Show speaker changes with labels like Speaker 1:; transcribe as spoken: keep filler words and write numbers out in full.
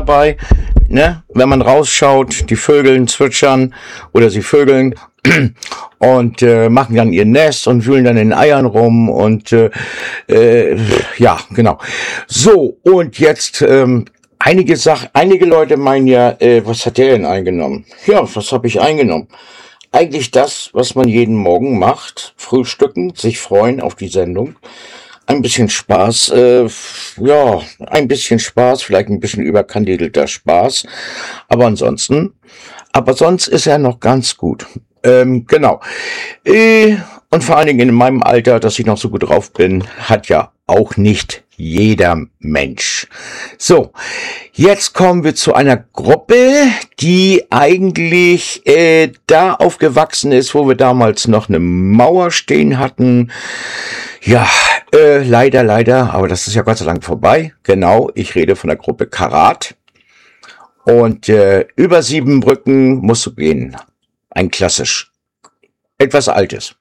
Speaker 1: dabei, ne? Wenn man rausschaut, die Vögel zwitschern oder sie vögeln und äh, machen dann ihr Nest und wühlen dann in den Eiern rum und äh, äh, ja, genau. So, und jetzt ähm, einige Sachen, einige Leute meinen ja, äh, was hat der denn eingenommen? Ja, was habe ich eingenommen? Eigentlich das, was man jeden Morgen macht, frühstücken, sich freuen auf die Sendung. Ein bisschen Spaß, äh, ja, ein bisschen Spaß, vielleicht ein bisschen überkandidelter Spaß, aber ansonsten, aber sonst ist er noch ganz gut. Ähm, genau. Äh, und vor allen Dingen in meinem Alter, dass ich noch so gut drauf bin, hat ja auch nicht jeder Mensch. So, jetzt kommen wir zu einer Gruppe, die eigentlich äh, da aufgewachsen ist, wo wir damals noch eine Mauer stehen hatten. Ja, äh, leider, leider, aber das ist ja Gott sei Dank vorbei. Genau, ich rede von der Gruppe Karat. Und äh, über Siebenbrücken musst du gehen. Ein klassisch. Etwas Altes.